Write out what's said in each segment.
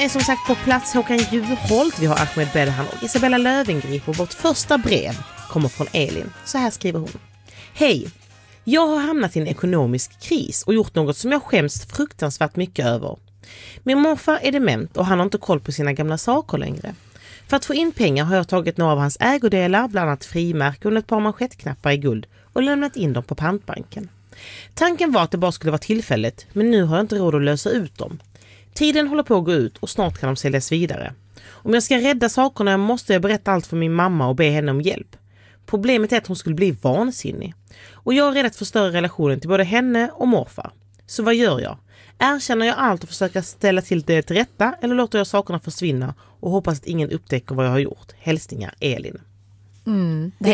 är som sagt på plats Håkan Juholt, vi har Ahmed Bedhan och Isabella Löwengrip, och vårt första brev kommer från Elin. Så här skriver hon. Hej, jag har hamnat i en ekonomisk kris och gjort något som jag skäms fruktansvärt mycket över. Min morfar är dement och han har inte koll på sina gamla saker längre. För att få in pengar har jag tagit några av hans ägodelar, bland annat frimärken och ett par manschettknappar i guld, och lämnat in dem på pantbanken. Tanken var att det bara skulle vara tillfälligt, men nu har jag inte råd att lösa ut dem. Tiden håller på att gå ut och snart kan de säljas vidare. Om jag ska rädda sakerna måste jag berätta allt för min mamma och be henne om hjälp. Problemet är att hon skulle bli vansinnig. Och jag är rädd att förstöra relationen till både henne och morfar. Så vad gör jag? Erkänner jag allt och försöker ställa till det till rätta, eller låter jag sakerna försvinna och hoppas att ingen upptäcker vad jag har gjort? Hälsningar, Elin. Det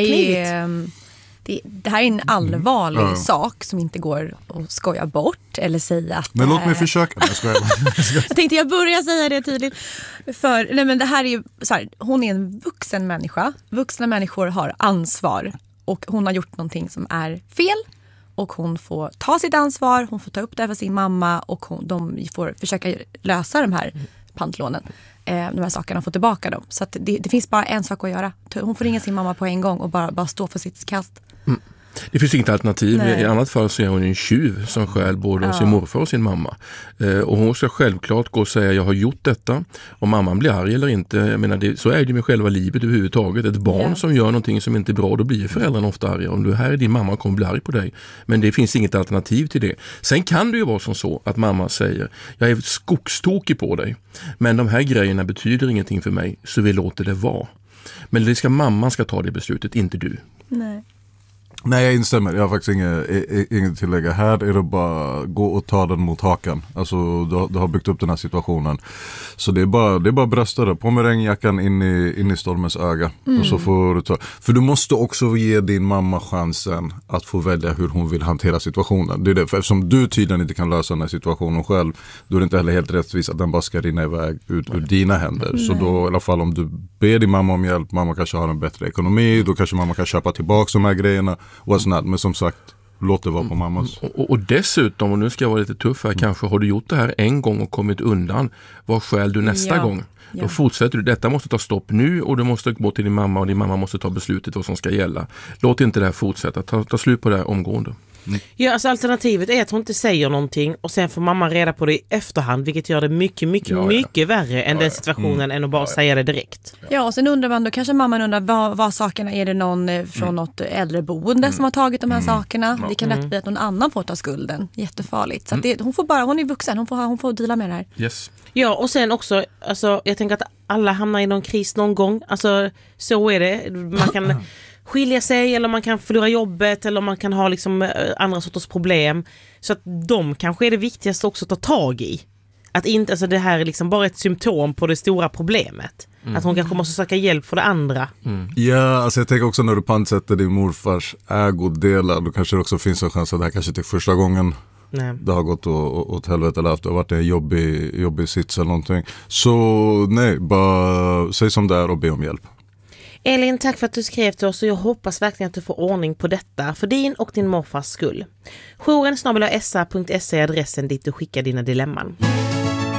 här är en allvarlig sak som inte går att skoja bort eller säga att... Men låt mig försöka. Jag tänkte jag börjar säga det tydligt. Men det här är ju så här, hon är en vuxen människa. Vuxna människor har ansvar. Och hon har gjort någonting som är fel. Och hon får ta sitt ansvar. Hon får ta upp det för sin mamma. Och de får försöka lösa de här pantlånen. De här sakerna och få tillbaka dem. Så att det finns bara en sak att göra. Hon får ringa sin mamma på en gång och bara stå för sitt kast. Det finns inget alternativ. Nej. I annat fall så är hon en tjuv som skäl både sin morfar och sin mamma. Och hon ska självklart gå och säga jag har gjort detta. Om mamman blir arg eller inte. Jag menar, så är det med själva livet överhuvudtaget. Ett barn som gör någonting som inte är bra, då blir föräldrarna ofta arga. Om du här är din mamma kommer bli arg på dig. Men det finns inget alternativ till det. Sen kan det ju vara som så att mamma säger jag är skogstokig på dig. Men de här grejerna betyder ingenting för mig, så vi låter det vara. Men mamman ska ta det beslutet, inte du. Nej, jag instämmer. Jag har faktiskt inget tillägga. Här är det bara gå och ta den mot hakan. Alltså, du har byggt upp den här situationen. Så det är bara brösta det. På med regnjackan in i stormens öga. Och så får du ta. För du måste också ge din mamma chansen att få välja hur hon vill hantera situationen. Det är det. För eftersom du tydligen inte kan lösa den här situationen själv, då är det inte heller helt rättvist att den bara ska rinna iväg ut ur dina händer. Nej. Så då i alla fall om du ber din mamma om hjälp, mamma kanske har en bättre ekonomi, då kanske mamma kan köpa tillbaka de här grejerna. Men som sagt, låt det vara på mammas. Och dessutom, och nu ska jag vara lite tuff här, kanske har du gjort det här en gång och kommit undan. Vad skäl du nästa gång? Då fortsätter du. Detta måste ta stopp nu och du måste gå till din mamma och din mamma måste ta beslutet vad som ska gälla. Låt inte det här fortsätta. Ta slut på det här omgående. Ja, alltså alternativet är att hon inte säger någonting och sen får mamma reda på det i efterhand, vilket gör det mycket värre än den situationen än att bara säga det direkt. Ja, och sen undrar man då, kanske mamman undrar vad sakerna, är det någon från något äldreboende som har tagit de här sakerna? Det kan lätt bli att någon annan får ta skulden. Jättefarligt. Så att hon är vuxen, hon får dela med det här. Yes. Ja, och sen också, alltså, jag tänker att alla hamnar i någon kris någon gång. Alltså, så är det. Man kan skilja sig eller man kan förlora jobbet eller man kan ha liksom andra sorters problem. Så att de kanske är det viktigaste också att ta tag i. Att inte, alltså det här är liksom bara ett symptom på det stora problemet. Att hon kanske måste söka hjälp för det andra. Ja, alltså jag tänker också när du pantsätter din morfars ägodelar, då kanske det också finns en chans att det här kanske till första gången det har gått åt helvete eller det har varit en jobbig sits eller någonting. Så nej, bara säg som det är och be om hjälp. Elin, tack för att du skrev till oss och jag hoppas verkligen att du får ordning på detta för din och din morfars skull. Jouren@sa.se är adressen dit du skickar dina dilemman.